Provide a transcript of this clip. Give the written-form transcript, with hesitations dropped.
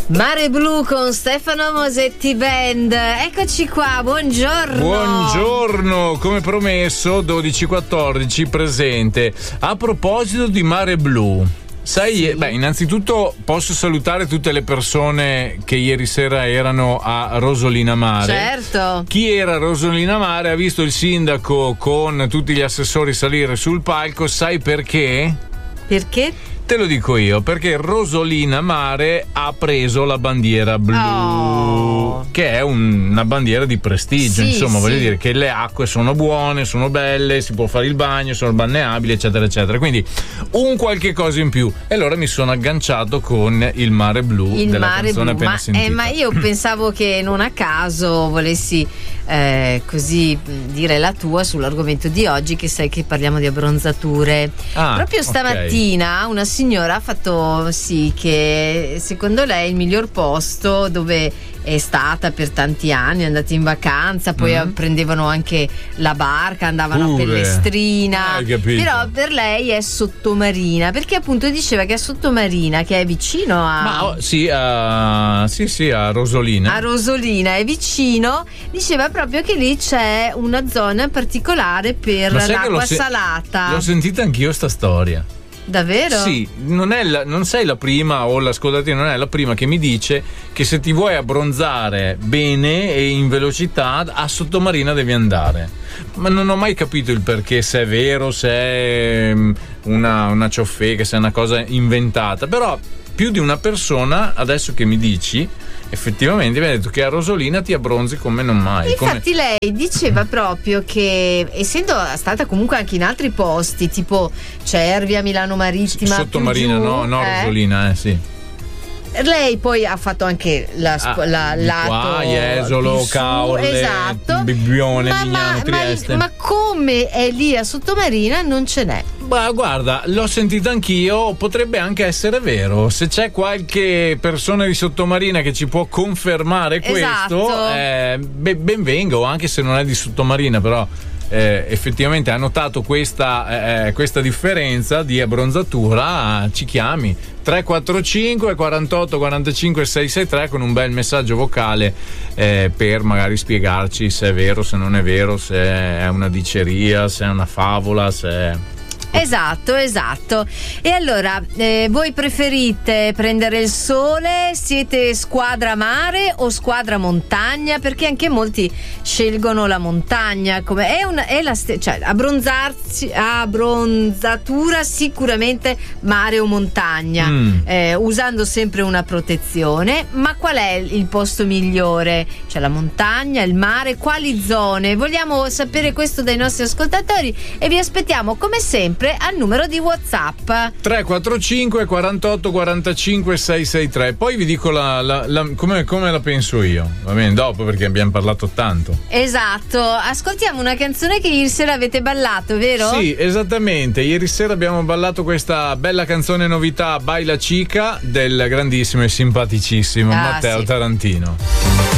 Mare Blu con Stefano Mosetti Band. Eccoci qua, buongiorno. Buongiorno, come promesso 12:14 presente. A proposito di Mare Blu, sai, sì. Innanzitutto posso salutare tutte le persone che ieri sera erano a Rosolina Mare. Certo. Chi era a Rosolina Mare ha visto il sindaco con tutti gli assessori salire sul palco. Sai perché? Perché? Te lo dico io, perché Rosolina Mare ha preso la bandiera blu, che è una bandiera di prestigio, sì, insomma, sì. voglio dire che le acque sono buone, sono belle, si può fare il bagno, sono balneabili, eccetera, eccetera. Quindi un qualche cosa in più. E allora mi sono agganciato con il Mare Blu della canzone appena sentita. Ma io pensavo che non a caso volessi così dire la tua sull'argomento di oggi, che sai che parliamo di abbronzature. Proprio stamattina una signora ha fatto sì che secondo lei il miglior posto dove è stata per tanti anni, è andata in vacanza, poi prendevano anche la barca, andavano a Pellestrina, però per lei è Sottomarina, perché appunto diceva che a Sottomarina, che è vicino a a Rosolina. A Rosolina è vicino, diceva proprio che lì c'è una zona particolare per l'acqua salata. L'ho sentita anch'io sta storia. Davvero? Sì, non sei la prima, o l'ascoltatrice non è la prima che mi dice che se ti vuoi abbronzare bene e in velocità a Sottomarina devi andare. Ma non ho mai capito il perché, se è vero, se è una ciofeca, se è una cosa inventata. Però più di una persona, adesso che mi dici, effettivamente mi ha detto che a Rosolina ti abbronzi come non mai. Infatti lei diceva proprio che, essendo stata comunque anche in altri posti tipo Cervia, Milano Marittima, Sottomarina, no, Rosolina, sì. Lei poi ha fatto anche lato Jesolo, Caorle, esatto. Bibbione, Mignano, Trieste. Ma come è lì a Sottomarina non ce n'è. Ma guarda, l'ho sentito anch'io, potrebbe anche essere vero. Se c'è qualche persona di Sottomarina che ci può confermare questo, ben venga, anche se non è di Sottomarina, però effettivamente ha notato questa differenza di abbronzatura, ci chiami 345 48 45 663 con un bel messaggio vocale per magari spiegarci se è vero, se non è vero, se è una diceria, se è una favola, se è... Esatto. E allora, voi preferite prendere il sole? Siete squadra mare o squadra montagna? Perché anche molti scelgono la montagna come cioè abbronzatura sicuramente mare o montagna, usando sempre una protezione. Ma qual è il posto migliore? Cioè la montagna, il mare, quali zone? Vogliamo sapere questo dai nostri ascoltatori e vi aspettiamo come sempre al numero di WhatsApp 345 48 45 663. Poi vi dico come la penso io, va bene, dopo, perché abbiamo parlato tanto. Esatto, ascoltiamo una canzone che ieri sera avete ballato, vero? Sì, esattamente, ieri sera abbiamo ballato questa bella canzone novità, Baila Chica, del grandissimo e simpaticissimo Matteo Tarantino.